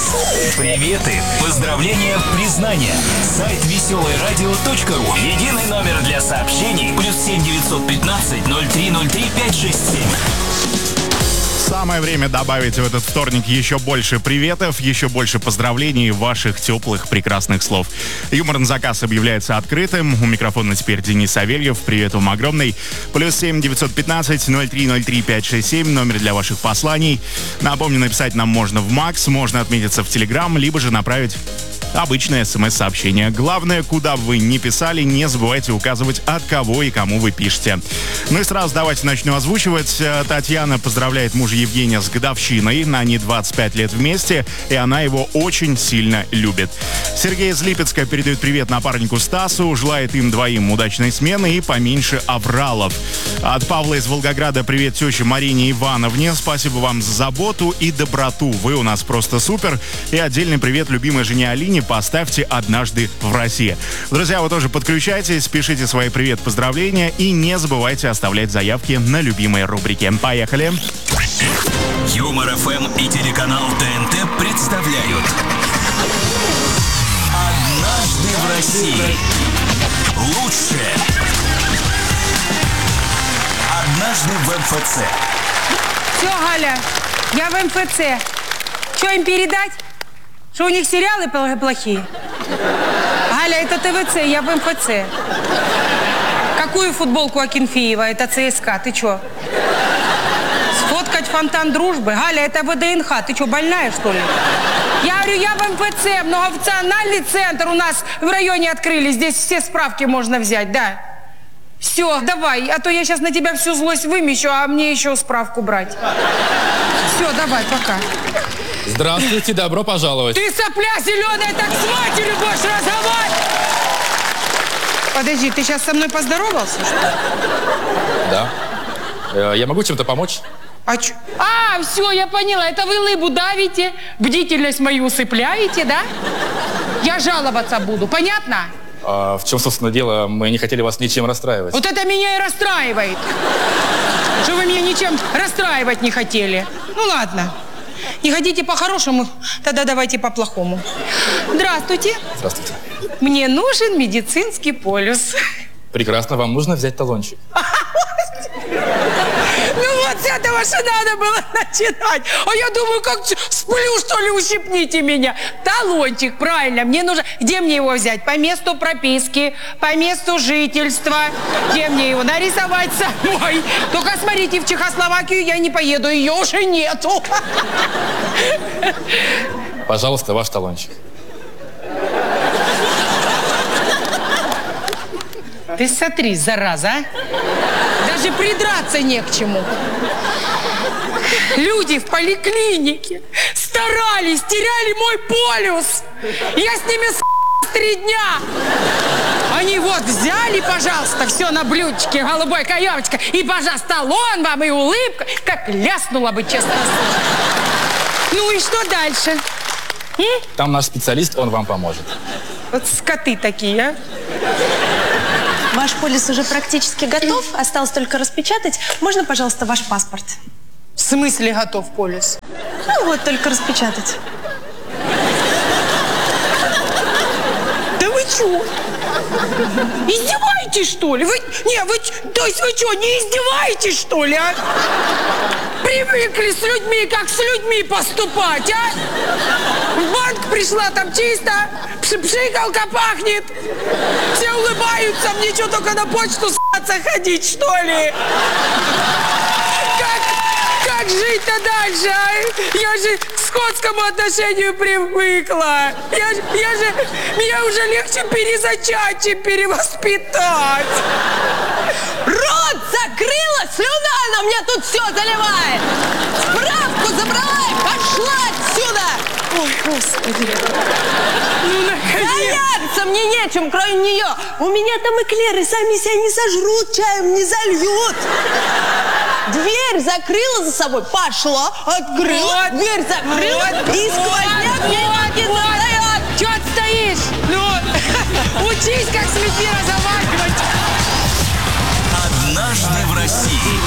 Приветы, поздравления, признания. Сайт веселойрадио.ру. Единый номер для сообщений. +7 915 0303 567. Самое время добавить в этот вторник еще больше приветов, еще больше поздравлений и ваших теплых, прекрасных слов. Юмор на заказ объявляется открытым. У микрофона теперь Денис Савельев. Привет вам огромный. +7 915 0303 567. Номер для ваших посланий. Напомню, написать нам можно в Макс, можно отметиться в Телеграм, либо же направить обычное смс-сообщение. Главное, куда бы вы ни писали, не забывайте указывать, от кого и кому вы пишете. Ну и сразу давайте начну озвучивать. Татьяна поздравляет мужа Евгения с годовщиной. Они 25 лет вместе, и она его очень сильно любит. Сергей из Липецка передает привет напарнику Стасу, желает им двоим удачной смены и поменьше авралов. От Павла из Волгограда привет теще Марине Ивановне. Спасибо вам за заботу и доброту. Вы у нас просто супер. И отдельный привет любимой жене Алине. Поставьте «Однажды в России». Друзья, вы тоже подключайтесь, пишите свои привет-поздравления и не забывайте оставлять заявки на любимые рубрики. Поехали! Юмор ФМ и телеканал ТНТ представляют «Однажды в России». Лучшее. Однажды в МФЦ. Все, Галя, я в МФЦ. Что им передать? Что у них сериалы плохие? Галя, это ТВЦ, я в МФЦ. Какую футболку Акинфеева? Это ЦСКА, ты чё? Сфоткать фонтан дружбы? Галя, это ВДНХ, ты чё, больная, что ли? Я говорю, я в МФЦ, многофункциональный центр у нас в районе открыли. Здесь все справки можно взять, да. Все, давай, а то я сейчас на тебя всю злость вымещу, а мне еще справку брать. Все, давай, пока. Здравствуйте, добро пожаловать. Ты сопля зеленая, так с матерью будешь разговаривать! Подожди, ты сейчас со мной поздоровался, что ли? Да. Я могу чем-то помочь? Все, я поняла, это вы лыбу давите, бдительность мою усыпляете, да? Я жаловаться буду, понятно? В чем, собственно, дело? Мы не хотели вас ничем расстраивать. Вот это меня и расстраивает. Что вы меня ничем расстраивать не хотели. Ну ладно. Не хотите по-хорошему, тогда давайте по-плохому. Здравствуйте. Здравствуйте. Мне нужен медицинский полюс. Прекрасно, вам нужно взять талончик. Ну вот с этого же надо было начинать. А я думаю, как сплю, что ли, ущипните меня. Талончик, правильно, мне нужно... Где мне его взять? По месту прописки, по месту жительства. Где мне его нарисовать самой? Только смотрите, в Чехословакию я не поеду, ее уже нету. Пожалуйста, ваш талончик. Ты смотри, зараза, а? Даже придраться не к чему. Люди в поликлинике старались, теряли мой полюс. Я с ними с 3 дня. Они вот взяли, пожалуйста, все на блюдечке, голубой каемочка. И, пожалуйста, талон вам и улыбка. Как ляснула бы, честно. Ну и что дальше? Там наш специалист, он вам поможет. Вот скоты такие, а? Ваш полис уже практически готов. Осталось только распечатать. Можно, пожалуйста, ваш паспорт? В смысле готов полис? Ну вот, только распечатать. Да вы чё? Издеваетесь, что ли? То есть вы что, не издеваетесь, что ли, а? Привыкли с людьми, как с людьми поступать, а? В банк пришла, там чисто, пшикалка пахнет. Все улыбаются, мне что, только на почту с***ться ходить, что ли? Как жить-то дальше, а? Я же к скотскому отношению привыкла. Меня уже легче перезачать, чем перевоспитать. Рот закрыла, слюна на мне тут все заливает. Справку забрала и пошла отсюда. Ой, Господи. Ну, наконец. Заняться мне нечем, кроме нее. У меня там эклеры сами себя не сожрут, чаем не зальют. Дверь закрыла за собой, пошла, открыла, вот, дверь закрыла, вот, и сквозняк мне ноги задает. Чё ты стоишь? Ну, учись, как с людьми разговаривать. Однажды в России.